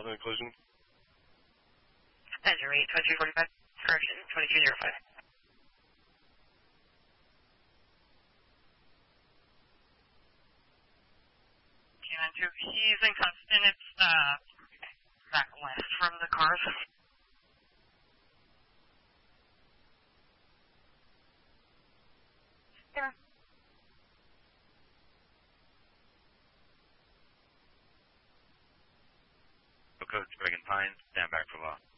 involved in a collision? Engine rate 2345, correction, 2205. K92, he's in Custon, it's back west from the cars. Yeah. Code Dragon Pines, stand back for law.